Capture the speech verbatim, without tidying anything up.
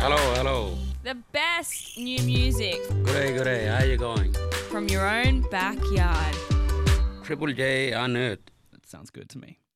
Hello, hello. The best new music Good day, good day. How you going? from your own backyard. Triple J Unearthed. That sounds good to me.